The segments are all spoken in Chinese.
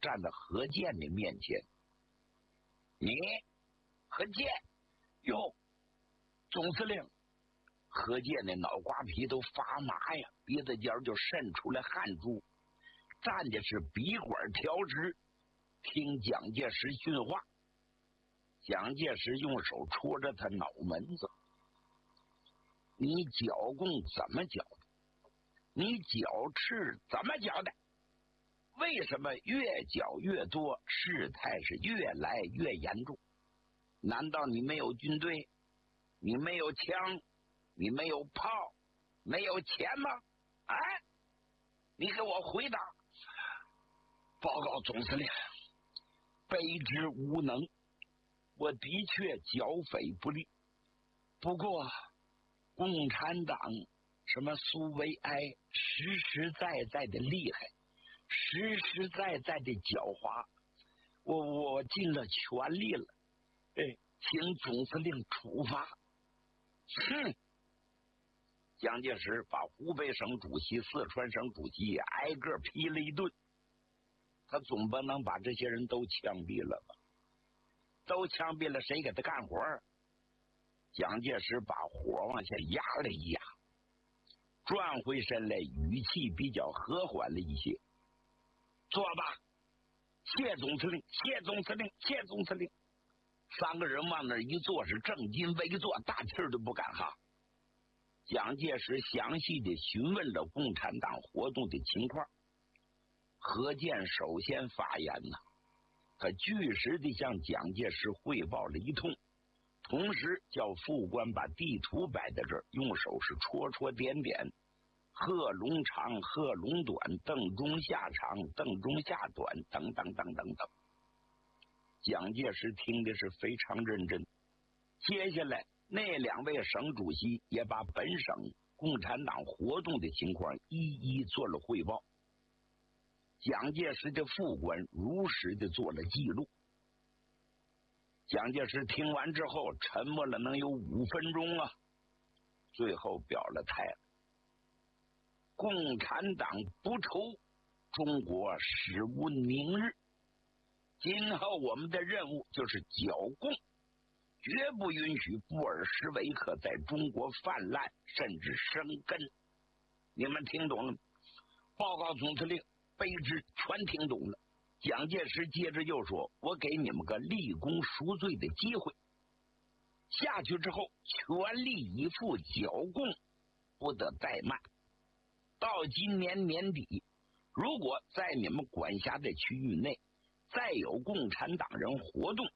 站在何健的面前。你何健？哟，总司令。何健的脑瓜皮都发麻呀，鼻子尖就渗出来汗珠，站的是鼻管调直，听蒋介石训话。蒋介石用手戳着他脑门子：你剿共怎么剿的？你剿赤怎么剿的？为什么越剿越多，事态是越来越严重？难道你没有军队？你没有枪？你没有炮？没有钱吗？哎，你给我回答！报告总司令，卑职无能，我的确剿匪不利。不过，共产党什么苏维埃实实在在的厉害，实实在在的狡猾，我尽了全力了。请总司令处罚。哼！蒋介石把湖北省主席、四川省主席挨个批了一顿，他总不能把这些人都枪毙了吧？都枪毙了，谁给他干活？蒋介石把火往下压了一压，转回身来，语气比较和缓了一些。坐吧，谢总司令，谢总司令，谢总司令。三个人往那一坐，是正襟危坐，大气儿都不敢哈。蒋介石详细的询问了共产党活动的情况。何健首先发言了，他据实的向蒋介石汇报了一通，同时叫副官把地图摆在这儿，用手是戳戳点点，贺龙长，贺龙短，邓中夏长，邓中夏短，等等等等等。蒋介石听的是非常认真。接下来那两位省主席也把本省共产党活动的情况一一做了汇报。蒋介石的副官如实的做了记录。蒋介石听完之后沉默了能有5分钟啊，最后表了态了：共产党不愁中国史无宁日，今后我们的任务就是剿共，绝不允许布尔什维克在中国泛滥甚至生根。你们听懂了吗？报告总司令，卑职全听懂了。蒋介石接着又说：我给你们个立功赎罪的机会，下去之后全力以赴剿共，不得怠慢。到今年年底，如果在你们管辖的区域内再有共产党人活动，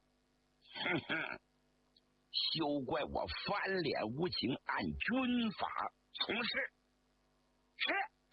休怪我翻脸无情，按军法从事。是。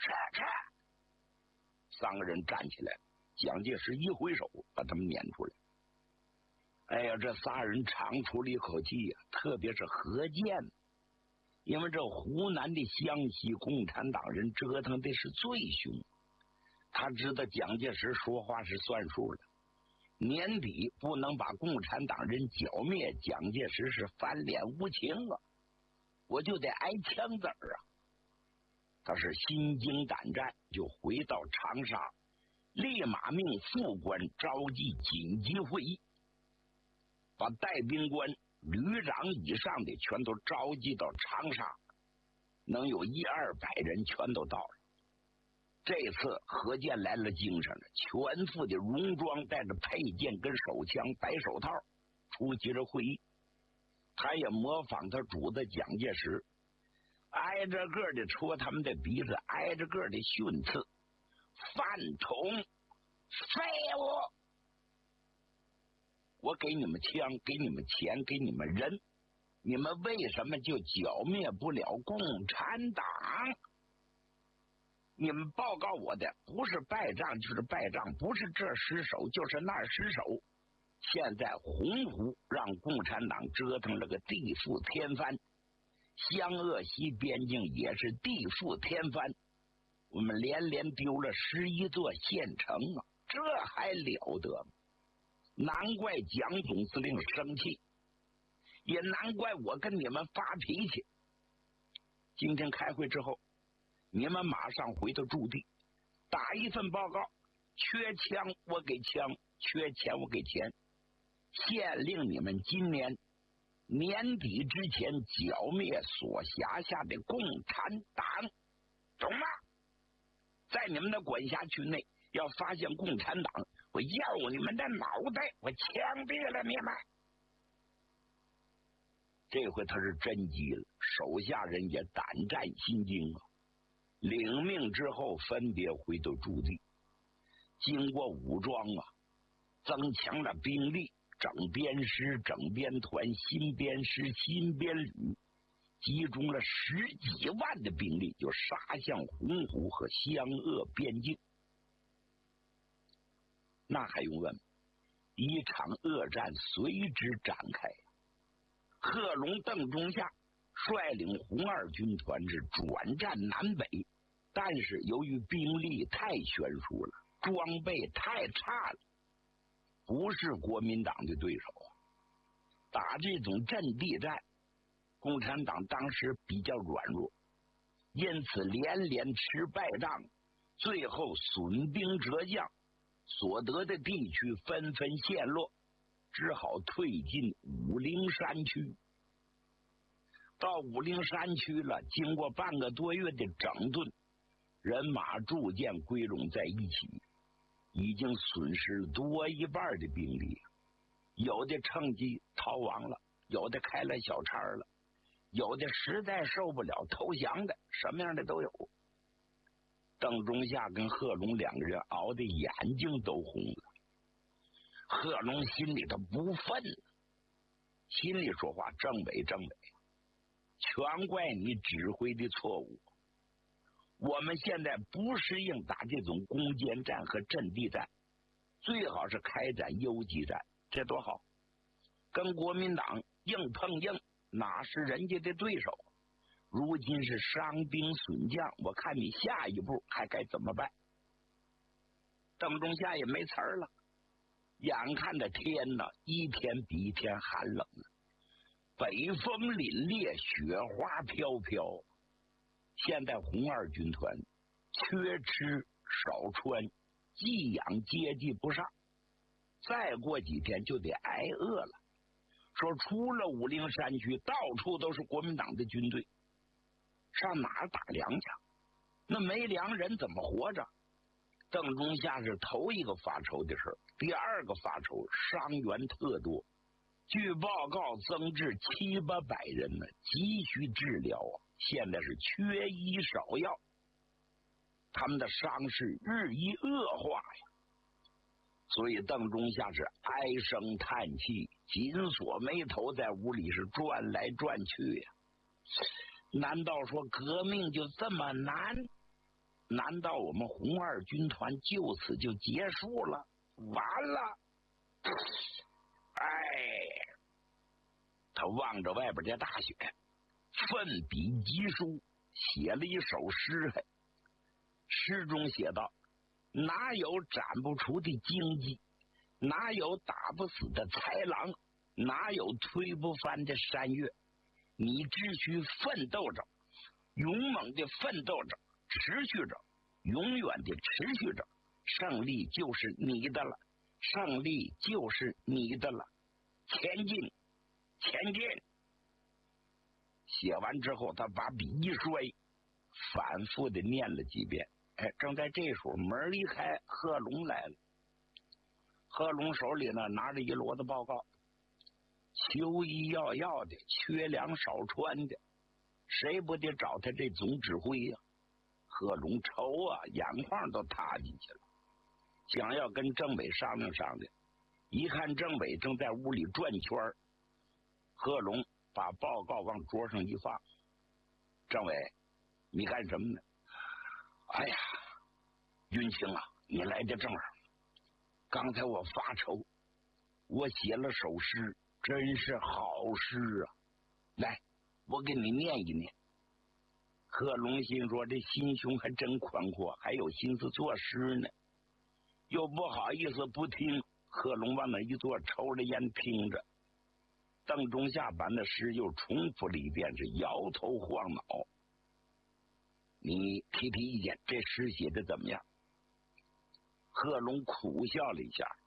三个人站起来，蒋介石一挥手把他们撵出来。哎呀，这仨人长出了一口气呀，特别是何健，因为这湖南的湘西共产党人折腾的是最凶，他知道蒋介石说话是算数的，年底不能把共产党人剿灭，蒋介石是翻脸无情啊，我就得挨枪子儿啊。他是心惊胆战，就回到长沙，立马命副官召集紧急会议，把带兵官、旅长以上的全都召集到长沙，能有100-200人全都到了。这次何健来了精神了，全副的戎装，带着佩剑跟手枪，白手套出席着会议。他也模仿他主子蒋介石，挨着个的戳他们的鼻子，挨着个的训斥：饭桶、废物！我给你们枪，给你们钱，给你们人，你们为什么就剿灭不了共产党？你们报告我的不是败仗就是败仗，不是这失守就是那失守。现在洪湖让共产党折腾了个地覆天翻，湘鄂西边境也是地覆天翻，我们连连丢了11座县城啊，这还了得吗？难怪蒋总司令生气，也难怪我跟你们发脾气。今天开会之后，你们马上回到驻地，打一份报告， 缺枪我给枪，缺钱我给钱。限令你们今年年底之前剿灭所辖下的共产党，懂吗？在你们的管辖区内，要发现共产党，我要你们的脑袋，我枪毙了你们。这回他是真急了，手下人也胆战心惊啊！领命之后，分别回到驻地，经过武装啊，增强了兵力，整编师、整编团、新编师、新编旅，集中了10几万的兵力，就杀向洪湖和湘鄂边境。那还用问？一场恶战随之展开。贺龙、邓中夏率领红二军团是转战南北，但是由于兵力太悬殊了，装备太差了，不是国民党的对手。打这种阵地战，共产党当时比较软弱，因此连连吃败仗，最后损兵折将，所得的地区纷纷陷落，只好退进武陵山区。到武陵山区了，经过半个多月的整顿，人马逐渐归拢在一起，已经损失了多一半的兵力，有的趁机逃亡了，有的开了小差了，有的实在受不了投降的，什么样的都有。邓中夏跟贺龙两个人熬得眼睛都红了。贺龙心里头不忿，心里说话：政委，全怪你指挥的错误。我们现在不适应打这种攻坚战和阵地战，最好是开展游击战，这多好！跟国民党硬碰硬，哪是人家的对手？如今是伤兵损将，我看你下一步还该怎么办？邓中夏也没词儿了，眼看着天呢，一天比一天寒冷了，北风凛冽，雪花飘飘。现在红二军团缺吃少穿，寄养接济不上，再过几天就得挨饿了。说除了武陵山区，到处都是国民党的军队，上哪儿打粮去？那没粮人怎么活着？邓中夏是头一个发愁的事，第二个发愁伤员特多，据报告增至700-800人呢，急需治疗啊！现在是缺医少药，他们的伤势日益恶化呀。所以邓中夏是唉声叹气，紧锁眉头，在屋里是转来转去呀。难道说革命就这么难？难道我们红二军团就此就结束了？完了！哎，他望着外边的大雪，奋笔疾书，写了一首诗。诗中写道：哪有斩不除的荆棘，哪有打不死的豺狼，哪有推不翻的山岳，你只需奋斗着，勇猛的奋斗着，持续着，永远的持续着，胜利就是你的了，胜利就是你的了，前进，前进！写完之后，他把笔一摔，反复的念了几遍。哎，正在这时候，门一开，贺龙来了。贺龙手里呢拿着一摞子报告，求医要的，缺粮少穿的，谁不得找他这总指挥呀？贺龙愁啊，眼眶都塌进去了，想要跟政委商量商量。一看政委正在屋里转圈，贺龙把报告往桌上一放：政委，你干什么呢？哎呀，云清啊，你来的正好。刚才我发愁，我写了首诗，真是好诗啊！来，我给你念一念。贺龙心说，这心胸还真宽阔，还有心思作诗呢。又不好意思不听，贺龙往那一坐，抽着烟听着。邓中夏把那诗又重复了一遍，是摇头晃脑。你提提意见，这诗写的怎么样？ 贺龙苦笑了一下，